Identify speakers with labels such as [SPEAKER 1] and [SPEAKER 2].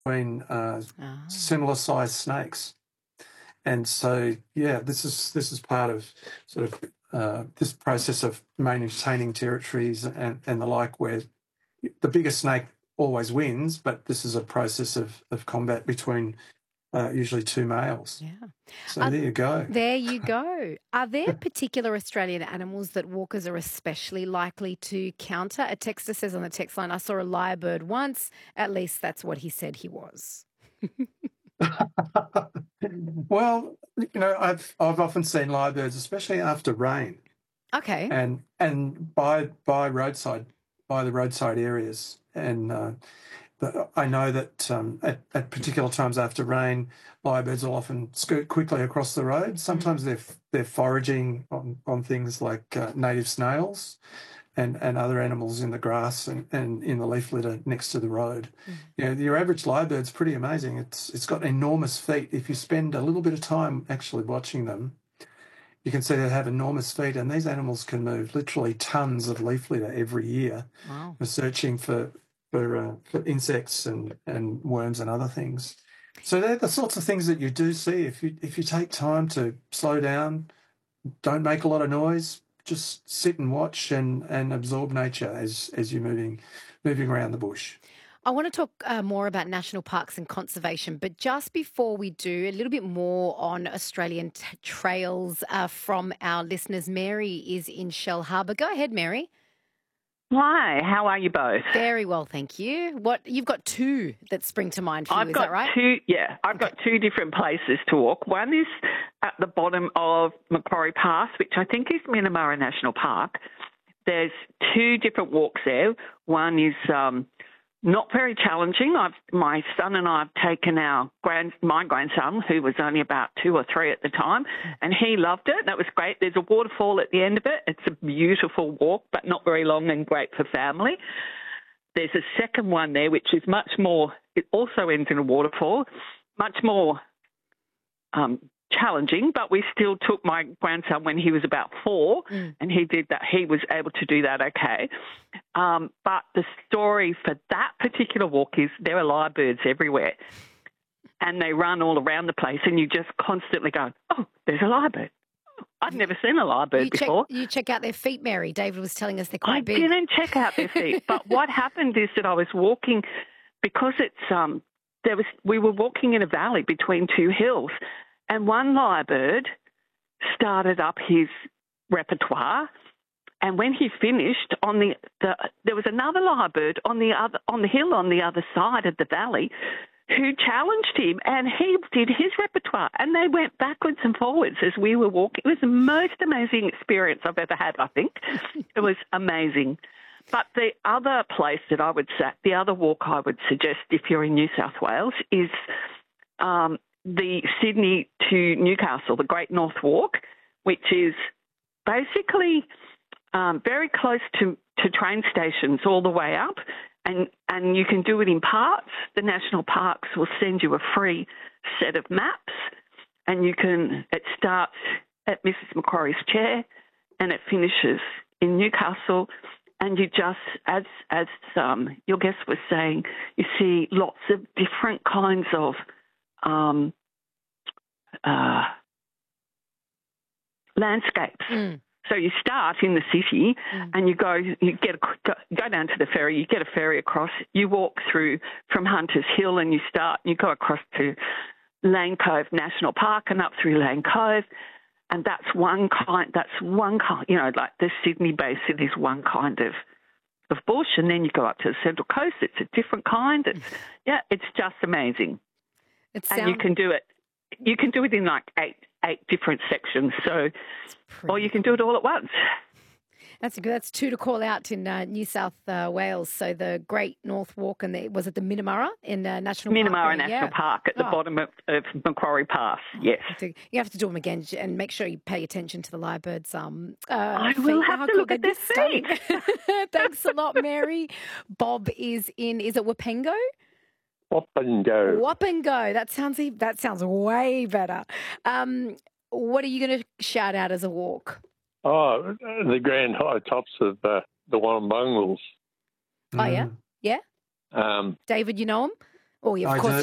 [SPEAKER 1] between
[SPEAKER 2] Ah.
[SPEAKER 1] similar-sized snakes. And so, yeah, this is part of sort of this process of maintaining territories and the like, where the bigger snake always wins, but this is a process of combat between usually two males.
[SPEAKER 2] Yeah.
[SPEAKER 1] So there you go.
[SPEAKER 2] There you go. Are there particular Australian animals that walkers are especially likely to counter? A texter says on the text line, I saw a lyrebird once. At least that's what he said he was.
[SPEAKER 1] Well, I've often seen lyrebirds, especially after rain,
[SPEAKER 2] Okay.
[SPEAKER 1] and by the roadside areas, and I know that at particular times after rain, lyrebirds will often scoot quickly across the road. Sometimes they're foraging on things like native snails and other animals in the grass and in the leaf litter next to the road. Your average lyrebird's pretty amazing. It's got enormous feet. If you spend a little bit of time actually watching them, you can see they have enormous feet, and these animals can move literally tons of leaf litter every year.
[SPEAKER 2] Wow.
[SPEAKER 1] Searching for insects and worms and other things. So they're the sorts of things that you do see if you take time to slow down, don't make a lot of noise, just sit and watch and absorb nature as you're moving around the bush.
[SPEAKER 2] I want to talk more about national parks and conservation, but just before we do, a little bit more on Australian trails from our listeners. Mary is in Shellharbour. Go ahead, Mary.
[SPEAKER 3] Hi, how are you both?
[SPEAKER 2] Very well, thank you. You've got two that spring to mind for you, is that right?
[SPEAKER 3] I've got two different places to walk. One is at the bottom of Macquarie Pass, which I think is Minamurra National Park. There's two different walks there. One is not very challenging. My son and I have taken my grandson, who was only about 2 or 3 at the time, and he loved it. That was great. There's a waterfall at the end of it. It's a beautiful walk, but not very long and great for family. There's a second one there, which is much more, it also ends in a waterfall, much more challenging, but we still took my grandson when he was about 4, and he did that. He was able to do that okay. But the story for that particular walk is there are lyrebirds everywhere, and they run all around the place, and you just constantly go, oh, there's a lyrebird. I've never seen a lyrebird before.
[SPEAKER 2] You check out their feet, Mary. David was telling us they're quite big.
[SPEAKER 3] I didn't check out their feet, but what happened is that I was walking, because we were walking in a valley between 2 hills, and one lyrebird started up his repertoire, and when he finished, there was another lyrebird on the hill on the other side of the valley who challenged him, and he did his repertoire, and they went backwards and forwards as we were walking. It was the most amazing experience I've ever had, I think. It was amazing. But the other place that the other walk I would suggest if you're in New South Wales is the Sydney to Newcastle, the Great North Walk, which is basically very close to train stations all the way up, and you can do it in parts. The national parks will send you a free set of maps, and it starts at Mrs Macquarie's Chair and it finishes in Newcastle. And you just, as your guest was saying, you see lots of different kinds of landscapes. So you start in the city and you go down to the ferry, you get a ferry across, you walk through from Hunters Hill and you go across to Lane Cove National Park and up through Lane Cove. And that's one kind, like the Sydney Basin is one kind of bush, and then you go up to the Central Coast, it's a different kind. It's just amazing. And you can do it in like eight different sections. Or you can do it all at once.
[SPEAKER 2] That's 2 to call out in New South Wales. So the Great North Walk, and was it the Minamurra in National Park?
[SPEAKER 3] Minamurra National Park at the bottom of Macquarie Pass, yes.
[SPEAKER 2] You have to do them again and make sure you pay attention to the lyrebirds.
[SPEAKER 3] I will have to look at their feet.
[SPEAKER 2] Thanks a lot, Mary. Bob is it Wapengo?
[SPEAKER 4] Wapengo.
[SPEAKER 2] That sounds way better. What are you going to shout out as a walk?
[SPEAKER 4] Oh, the grand high tops of the Warrumbungles.
[SPEAKER 2] Oh, yeah? Yeah? David, you know them? Oh, yeah, of
[SPEAKER 1] I
[SPEAKER 2] course.
[SPEAKER 1] do.